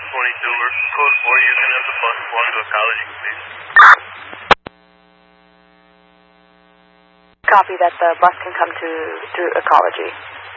code 4, you can have the bus going to Ecology, please. Copy that the bus can come to Ecology.